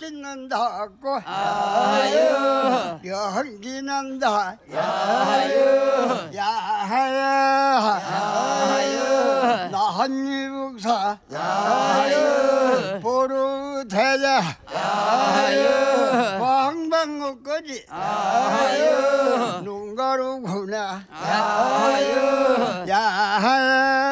찢는다고 아유 연기난다 아유 야하야 아유 나한이북사 아유 보루대자 아유 방방옥거지 아유 눈가루구나 아유 야하야